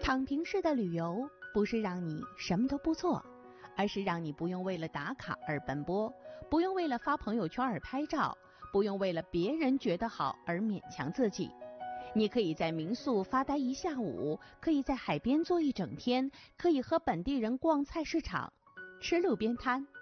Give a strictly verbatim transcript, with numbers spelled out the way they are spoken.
躺平式的旅游不是让你什么都不做，而是让你不用为了打卡而奔波，不用为了发朋友圈而拍照，不用为了别人觉得好而勉强自己。你可以在民宿发呆一下午，可以在海边坐一整天，可以和本地人逛菜市场，吃路边摊，